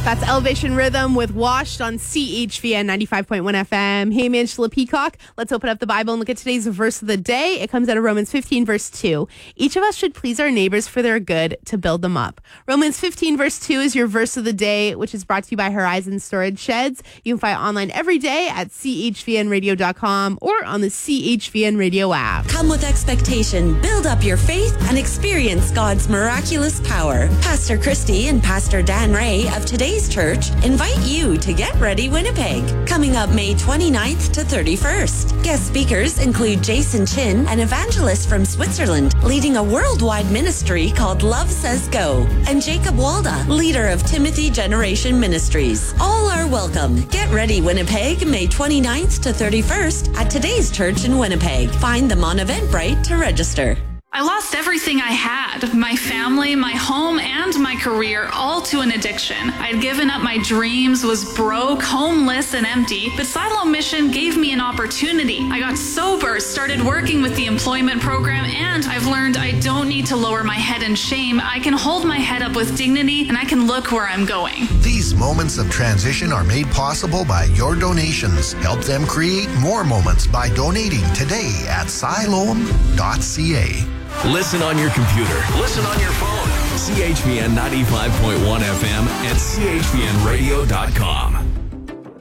That's Elevation Rhythm with Washed on CHVN 95.1 FM. Hey, I'm Angela Peacock. Let's open up the Bible and look at today's verse of the day. It comes out of Romans 15, verse 2. Each of us should please our neighbors for their good to build them up. Romans 15, verse 2 is your verse of the day, which is brought to you by Horizon Storage Sheds. You can find it online every day at chvnradio.com or on the CHVN Radio app. Come with expectation, build up your faith, and experience God's miraculous power. Pastor Christy and Pastor Dan Ray of Today's Church invite you to Get Ready Winnipeg, coming up May 29th to 31st. Guest speakers include Jason Chin, an evangelist from Switzerland, leading a worldwide ministry called Love Says Go, and Jacob Walda, leader of Timothy Generation Ministries. All are welcome. Get Ready Winnipeg, May 29th to 31st at Today's Church in Winnipeg. Find them on Eventbrite to register. I lost everything I had, my family, my home, and my career, all to an addiction. I'd given up my dreams, was broke, homeless, and empty, but Siloam Mission gave me an opportunity. I got sober, started working with the employment program, and I've learned I don't need to lower my head in shame. I can hold my head up with dignity, and I can look where I'm going. These moments of transition are made possible by your donations. Help them create more moments by donating today at siloam.ca. Listen on your computer. Listen on your phone. CHVN 95.1 FM and chvnradio.com.